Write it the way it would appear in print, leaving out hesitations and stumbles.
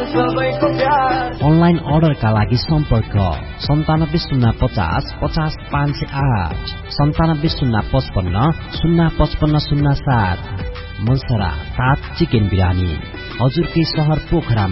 Online अर्डरका लागि सम्पर्क 9705050508 970555055507। मनसरा 7 चिकन बिरानी हजुरकै शहर पोखरा।